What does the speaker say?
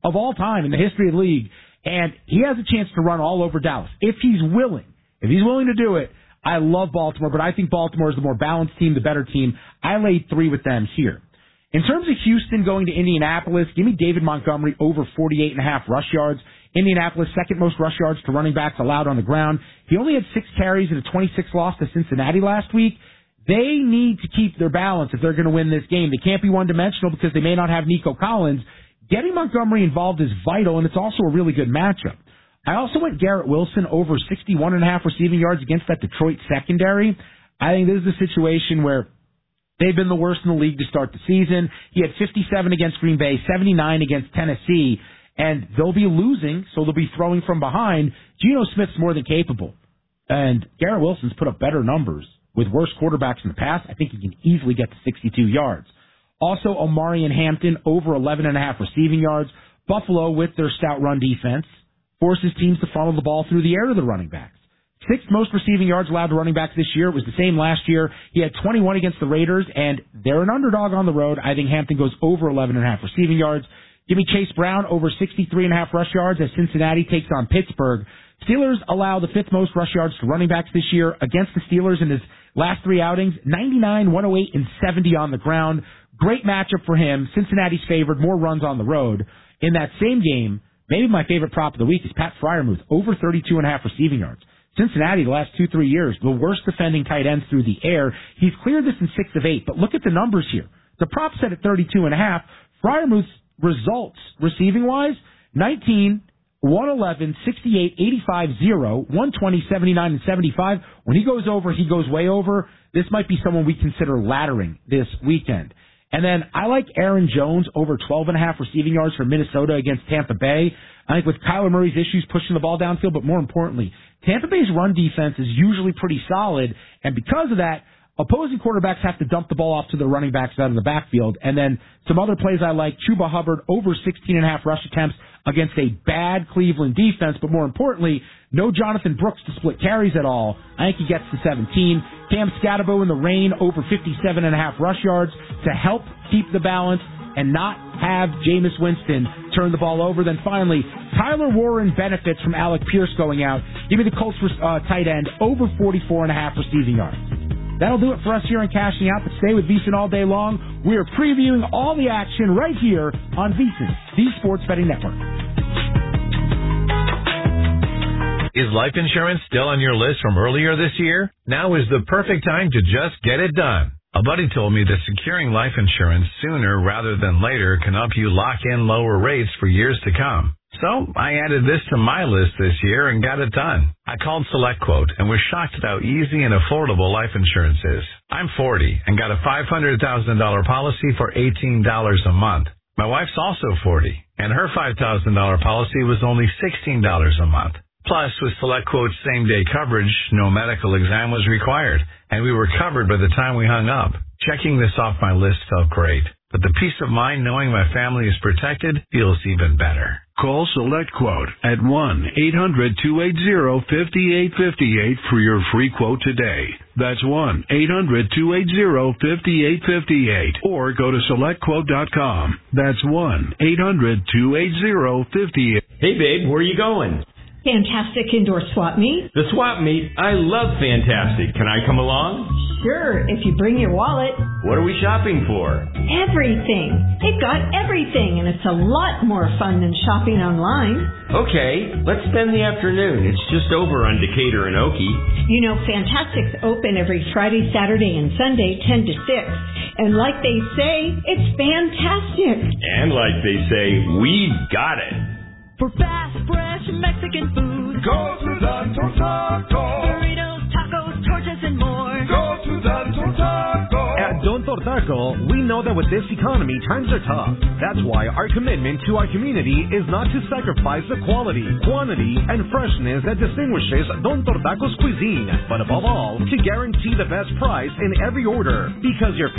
of all time in the history of the league, and he has a chance to run all over Dallas. If he's willing to do it, I love Baltimore, but I think Baltimore is the more balanced team, the better team. I laid 3 with them here. In terms of Houston going to Indianapolis, give me David Montgomery over 48.5 rush yards. Indianapolis, second most rush yards to running backs allowed on the ground. He only had 6 carries and a 26 loss to Cincinnati last week. They need to keep their balance if they're going to win this game. They can't be one-dimensional because they may not have Nico Collins. Getting Montgomery involved is vital, and it's also a really good matchup. I also went Garrett Wilson over 61.5 receiving yards against that Detroit secondary. I think this is a situation where they've been the worst in the league to start the season. He had 57 against Green Bay, 79 against Tennessee, and they'll be losing, so they'll be throwing from behind. Geno Smith's more than capable, and Garrett Wilson's put up better numbers with worse quarterbacks in the past. I think he can easily get to 62 yards. Also, Omari and Hampton over 11.5 receiving yards. Buffalo, with their stout run defense, forces teams to funnel the ball through the air to the running backs. 6th most receiving yards allowed to running backs this year. It was the same last year. He had 21 against the Raiders, and they're an underdog on the road. I think Hampton goes over 11.5 receiving yards. Give me Chase Brown over 63.5 rush yards as Cincinnati takes on Pittsburgh. Steelers allow the 5th most rush yards to running backs this year against the Steelers in his last 3 outings. 99, 108, and 70 on the ground. Great matchup for him. Cincinnati's favored, more runs on the road. In that same game, maybe my favorite prop of the week is Pat Freiermuth, over 32.5 receiving yards. Cincinnati, the last 2-3 years, the worst defending tight ends through the air. He's cleared this in 6 of 8, but look at the numbers here. The prop set at 32.5. Freiermuth's results, receiving-wise, 19, 111, 68, 85, 0, 120, 79, and 75. When he goes over, he goes way over. This might be someone we consider laddering this weekend. And then I like Aaron Jones over 12.5 receiving yards for Minnesota against Tampa Bay. I think with Kyler Murray's issues pushing the ball downfield, but more importantly, Tampa Bay's run defense is usually pretty solid, and because of that, opposing quarterbacks have to dump the ball off to the running backs out of the backfield. And then some other plays I like, Chuba Hubbard over 16.5 rush attempts against a bad Cleveland defense, but more importantly, no Jonathan Brooks to split carries at all. I think he gets to 17. Cam Scatterbo in the rain over 57.5 rush yards to help keep the balance and not have Jameis Winston turn the ball over. Then finally, Tyler Warren benefits from Alec Pierce going out. Give me the Colts tight end over 44.5 receiving yards. That'll do it for us here in Cashing Out, but stay with VSiN all day long. We are previewing all the action right here on VSiN, the Sports Betting Network. Is life insurance still on your list from earlier this year? Now is the perfect time to just get it done. A buddy told me that securing life insurance sooner rather than later can help you lock in lower rates for years to come. So I added this to my list this year and got it done. I called SelectQuote and was shocked at how easy and affordable life insurance is. I'm 40 and got a $500,000 policy for $18 a month. My wife's also 40 and her $5,000 policy was only $16 a month. Plus, with SelectQuote's same-day coverage, no medical exam was required, and we were covered by the time we hung up. Checking this off my list felt great, but the peace of mind knowing my family is protected feels even better. Call SelectQuote at 1-800-280-5858 for your free quote today. That's 1-800-280-5858. Or go to SelectQuote.com. That's 1-800-280-5858. Hey, babe, where are you going? Fantastic Indoor Swap Meet. The Swap Meet? I love Fantastic. Can I come along? Sure, if you bring your wallet. What are we shopping for? Everything. They've got everything, and it's a lot more fun than shopping online. Okay, let's spend the afternoon. It's just over on Decatur and Okie. You know, Fantastic's open every Friday, Saturday, and Sunday, 10 to 6. And like they say, it's fantastic. And like they say, we've got it. For fast, fresh Mexican food, go to the Tortaco. Burritos, tacos, tortas, and more. Go to the Tortaco. At Don Tortaco, we know that with this economy, times are tough. That's why our commitment to our community is not to sacrifice the quality, quantity, and freshness that distinguishes Don Tortaco's cuisine, but above all, to guarantee the best price in every order. Because your